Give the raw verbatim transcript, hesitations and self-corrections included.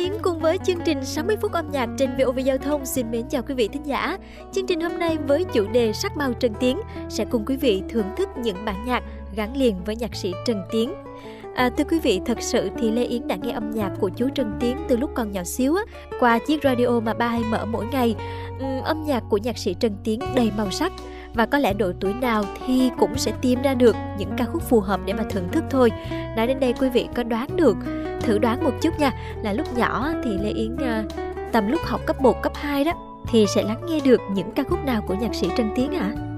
Yến cùng với chương trình sáu mươi phút âm nhạc trên vê o vê Giao thông xin mến chào quý vị thính giả. Chương trình hôm nay với chủ đề Sắc màu Trần Tiến sẽ cùng quý vị thưởng thức những bản nhạc gắn liền với nhạc sĩ Trần Tiến. À, thưa quý vị, thật sự thì Lê Yến đã nghe âm nhạc của chú Trần Tiến từ lúc còn nhỏ xíu á, qua chiếc radio mà ba hay mở mỗi ngày. Uhm, âm nhạc của nhạc sĩ Trần Tiến đầy màu sắc và có lẽ độ tuổi nào thì cũng sẽ tìm ra được những ca khúc phù hợp để mà thưởng thức thôi. Nói đến đây quý vị có đoán được, thử đoán một chút nha, là lúc nhỏ thì Lê Yến tầm lúc học cấp một, cấp hai đó thì sẽ lắng nghe được những ca khúc nào của nhạc sĩ Trần Tiến hả?